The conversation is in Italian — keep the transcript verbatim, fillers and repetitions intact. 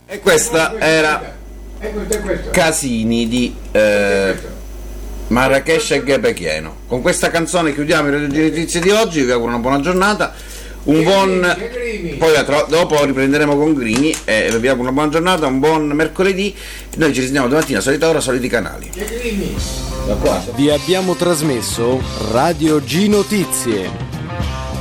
E questa era Casini di eh, Marrakesh e Ghepechieno. Con questa canzone chiudiamo le notizie di oggi, vi auguro una buona giornata, un buon poi dopo riprenderemo con Grini e vi auguro una buona giornata, un buon mercoledì. Noi ci risentiamo domattina, solita ora, soliti canali. Vi abbiamo trasmesso Radio G Notizie.